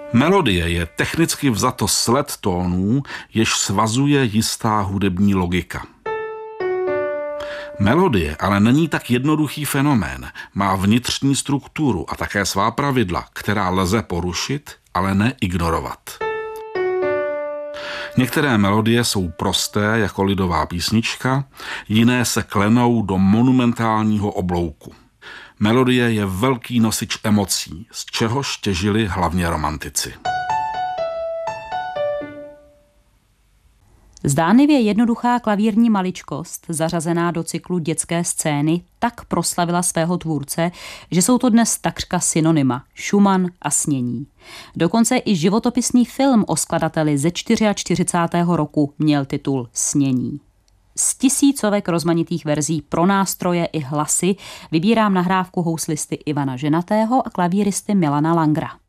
Melodie je technicky vzato sled tónů, jež svazuje jistá hudební logika. Melodie ale není tak jednoduchý fenomén, má vnitřní strukturu a také svá pravidla, která lze porušit, ale ne ignorovat. Některé melodie jsou prosté jako lidová písnička, jiné se klenou do monumentálního oblouku. Melodie je velký nosič emocí, z čehož těžili hlavně romantici. Zdánlivě jednoduchá klavírní maličkost, zařazená do cyklu dětské scény, tak proslavila svého tvůrce, že jsou to dnes takřka synonyma Schumann a snění. Dokonce i životopisný film o skladateli ze 44. roku měl titul Snění. Z tisícovek rozmanitých verzí pro nástroje i hlasy vybírám nahrávku houslisty Ivana Ženatého a klavíristy Milana Langera.